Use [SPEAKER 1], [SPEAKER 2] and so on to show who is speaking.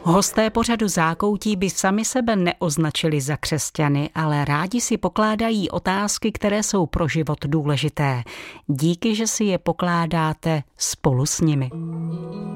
[SPEAKER 1] Hosté pořadu Zákoutí by sami sebe neoznačili za křesťany, ale rádi si pokládají otázky, které jsou pro život důležité. Díky, že si je pokládáte spolu s nimi.